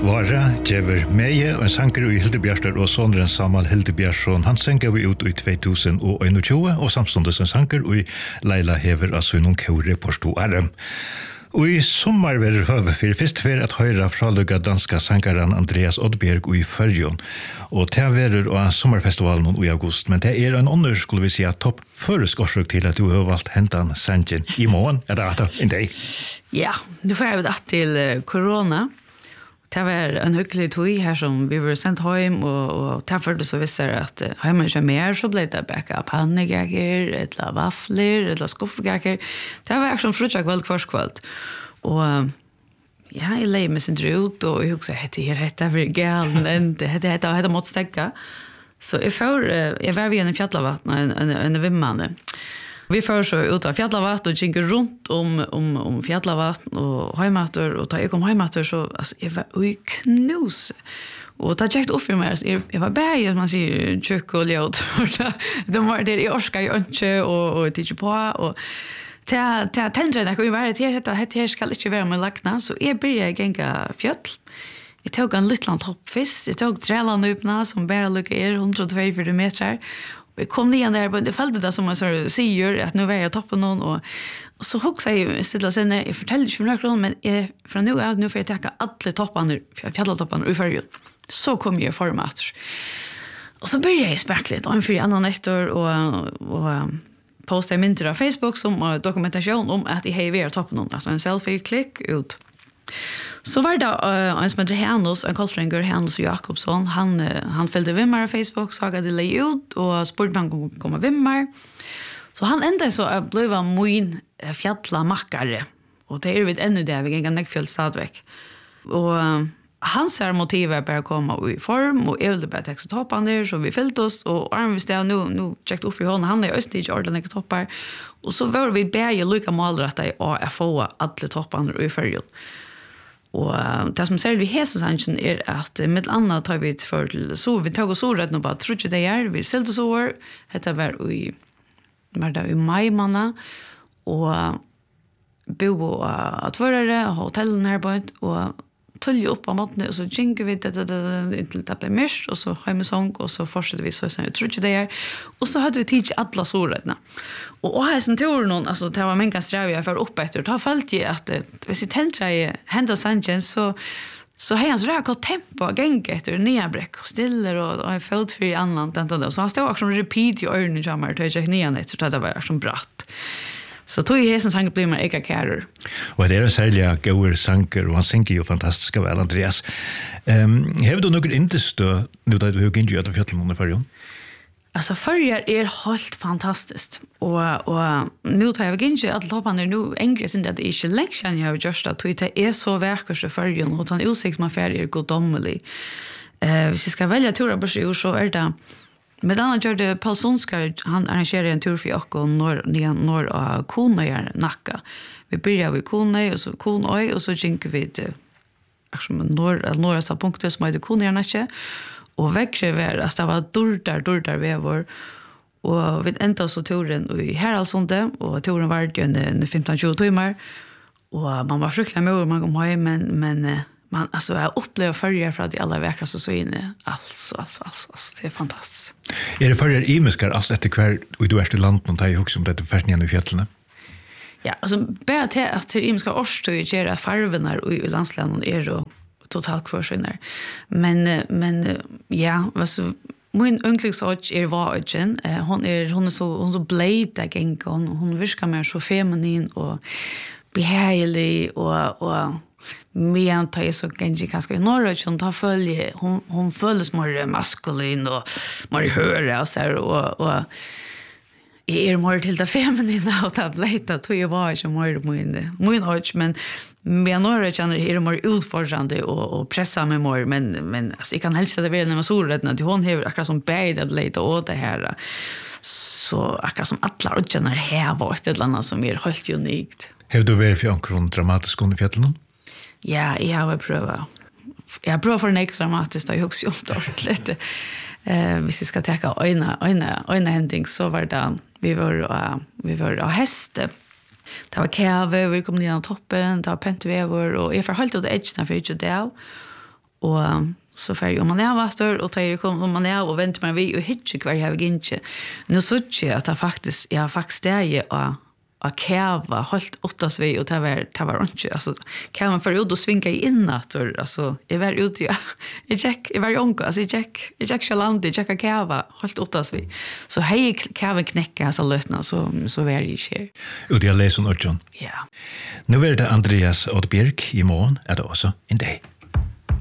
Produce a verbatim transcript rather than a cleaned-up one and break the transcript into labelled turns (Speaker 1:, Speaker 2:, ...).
Speaker 1: Vara, Jever Meie, en sanger i Hildebjærstar og sonren Samal Hildebjærsson. Han sanger vi ut i två tusen tjugoett og samstundes en sanger i Leila Hever av Sunnum Kaure Porto Arem. Og i sommar var høve for fyrst for at høyra fralugga danska sangaren Andreas Oddbjerg i Førjun. Og det var av sommarfestivalen i august, men det er en ånder, skulle vi si, topp føresk årsøk til at du har valgt hentan sangen i morgen. Er det at en dag?
Speaker 2: Ja, nu får jeg at til korona. Det var en hyggelig tog her som vi var sendt hjem, og, og derfor det så visste jeg at uh, hjemme ikke mer, så ble det bekka pannekaker, eller vafler, eller skuffekaker. Det var akkurat frutja kveld, kvart kveld. Og uh, ja, jeg leie meg sin ut, og jeg husker, hette her, hette er galen, hette, hette, hette, hette måtte stekka. Så jeg, får, uh, jeg var ved en fjallavatten, en, en, en vimmanne. Vi får så ut av fjallavatt og gikk rundt om, om, om fjallavatt og heimater, og da jeg kom heimater så altså, jeg var ui knus. Og da gikk det opp for meg, jeg, jeg var bæg, man sier, tjøk og ljød. De var der, jeg orska jo ikke, og, og jeg tidsje på, og til, til tendrene, jeg kunne være til dette, dette skal ikke være med lakna, så jeg begynte genga fjall. Jeg tog en liten toppfisk, jeg tog trelan upna, som bare lukket er hundre og tjuefire meter, vi kom ner där på det följde det som man så säger att nu är jag toppen någon och, och så hugger jag stilla sen jag fortäller inte för några men jag, från nu är nu får jag täcka alla topparna fjälltopparna i Førjun. Så kom jag format. Och så började jag späckligt och för annan efter och och posta mynter på Facebook som dokumentation om att jag har toppen någon alltså en selfie klick ut. Så var det uh, en som heter Hennes, en kallfringer, Hennes Jakobsson. Han, uh, han följde vimmar på Facebook, sa att det lej ut och spurte man om komma vimmar. Så han ända så uh, blev min uh, fjalla mackare. Och det är vid ännu det, vi gänga näckfjäll stadväck. Och uh, hans motiv är bara komma i form och jag ville bara texta toppan där så vi fyllt oss och arm vi stod nu, nu checkt upp i honom. Han är östig ordentligt toppar. Och så var vi bäge lika målrätta och jag får alla toppan i Førjun. Og det som ser vi hesesangen er at med annet tar vi for til så vi tar og så rett nå bare tror ikke det er vi selte så år dette var i var det i maimanna og bo at førere hotellen her på og tølge opp av måten og så gjenker vi det inntil det ble mørkt og så har vi sång og så fortsetter vi så jeg tror ikke det er og så hadde vi tid til alle sårettene og å ha en tur noen altså det var mange strev jeg for opp etter da følte jeg at hvis jeg tenker jeg hender sannsjen så så har han så ræk godt tempo og genge etter nye brekk og stiller og, og jeg følte for i annet så han stod akkurat som repeat i ørene i jammer til jeg gikk nye etter så det var akkurat som bratt. Så tog jag hesen sang blir man eka kærer.
Speaker 1: Og det er særlig gode sanger, og han synger jo fantastisk vel, Andreas. Um, Har du noen indestø nu da du har gynnt i fjällen under Førjun?
Speaker 2: Altså, Førjun er helt fantastisk. Og, og nu tar jeg gynnt i alle toppene, nu engre sin det er ikke lenge siden jeg har gjort det, det er så vekkert i Førjun, og den utsikt man fer er goddommelig. Uh, hvis jeg skal velge turer på seg, så er det men då gör det Paul Sonskar han arrangerar en tur för och norr norr av Konøy Nacka. Vi börjar vid Konøy och så Konøy och så gick vi till actually norr norra så punkter som heter Konøy Nacka och väckre var att det var dörrar dörrar vävor och vi ända så turen i Haraldsundet och turen var ju en femton tjugo timmar och man var fruktlig med man kom hem men men man alltså jag upplever Førjun för att de alla veckor så så inne alltså alltså alltså det är fantastiskt.
Speaker 1: Är det Førjun imiskar allt efter kvar och du är till land och tar ju också om det färden i fjällen.
Speaker 2: Ja, alltså bara till att till imiskar årstøy gera farvenar i landsländen är då totalt kvarsinnar. Men men ja, alltså min ynglingsåt är vagen. Hon är hon är så hon så blade gäng hon hon viskar mer så feminin och behaglig och och men tar så kanske kanske norra som tar följe hon hon följs mer maskulin och mer höra och så här och och är mer till det feminina och tableta tror jag var ju mer min min age men men norra känner är mer utforskande och och pressa mig mer men men alltså jag kan helst det väl när man så rätt när hon har akkurat som bäda blade och det här så akkurat som alla och känner här var ett eller annat som är helt unikt.
Speaker 1: Har du varit för en dramatisk under fjällen?
Speaker 2: Ja, jag har prövat. Jag prövar för en extra dramatiskt och jag också gjort ordentligt. Eh, hvis vi ska ta öjna öjna öjna händing så var det vi var uh, vi var av häste. Det var kave, vi kom ner på toppen, det var pentvävor och jag förhöll till edgen för inte det. och så färg om man är vastor och tar kom om man är och väntar man vi och hitcha kvar jag vill inte. Nu så tjä att jag faktiskt jag faktiskt är och och kärva helt åttas vi och ta var ta var inte alltså kan man för ut och svinka in att alltså är väl ut ja jag check är väl onka alltså check jag check chalant jag checkar kärva helt åttas vi så hej kärva knäcka så lösna så så väl det sker
Speaker 1: och det är läson och John
Speaker 2: ja
Speaker 1: nu är det Andreas Oddbjerg i morgon är det också en dag